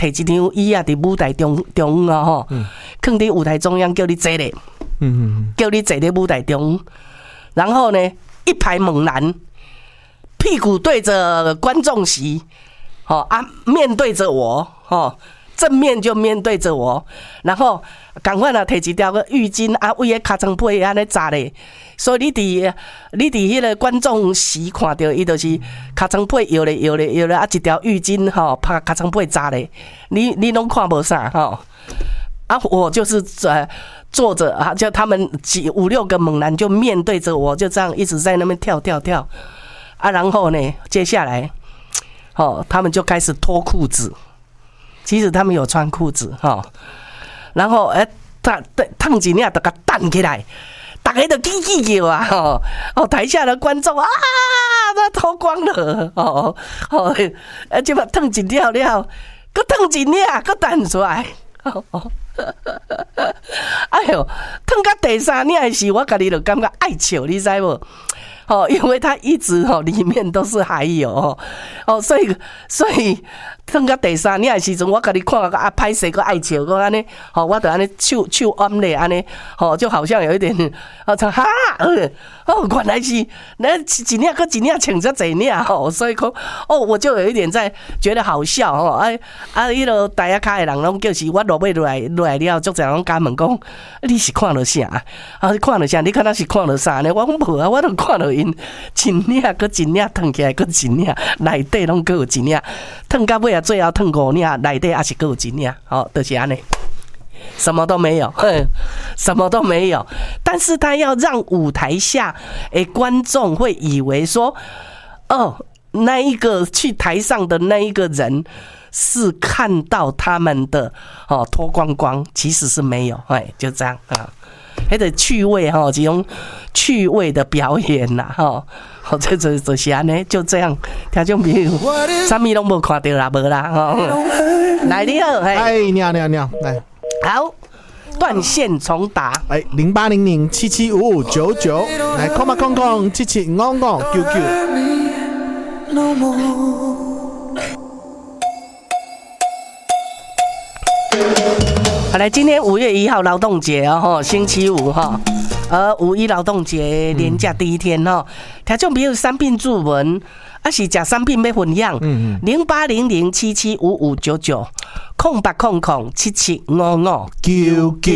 摕一张椅啊，伫舞台中央啊吼，放伫舞台中央叫你坐咧，叫你坐咧舞台中，然后呢，一排猛男，屁股对着观众席，面对着我，正面就面对着我，然后赶快啦，摕一条个浴巾啊，为个尻川背安尼紮咧。所以你伫迄个观众席看到，伊就是尻川背摇咧摇咧摇咧，啊一条浴巾拍尻川背紮咧，你拢看无啥啊，我就是坐着啊，就他们5、6个猛男就面对着我，就这样一直在那边跳啊，然后呢，接下来他们就开始脱裤子。其实他们有穿裤子然后烫一领就给弹起来，大家都叽叽叫啊台下的观众啊，他脱光了就把烫一掉了，搁烫一领，搁弹出来哎呦，烫到第3领的时候，我家己就感觉爱笑，你知无？因为它一直里面都是海油所以等到第3领的时阵，我家己看个歹势个爱笑个安尼我就安尼手按咧安尼就好像有一点哈原来是那一领搁一领穿遮济领所以讲我就有一点在觉得好笑迄落台下骹的人拢叫是我落来了，足侪人敢问讲你是看了啥看了啥？你敢若是看了啥呢？我讲无啊，我都看了因一领搁一领烫起来，搁一领内底拢搁有一领烫到尾啊，最后烫5领内底也是搁有一领就是安尼。什么都没有，什么都没有。但是他要让舞台下观众会以为说，那一个去台上的那一个人是看到他们的脱光光，其实是没有，就这样那个趣味这种趣味的表演啦这就是安尼，就这样。听众朋友，啥物拢无看到啦，无啦来你好， 你好，来。 好，断线重打 0800775599，来空嘛空空775599。 好来，今天5月1号劳动节星期五5·1劳动节连假第一天听众朋友三病注文。是食产品要分享，0800775599，0800775599。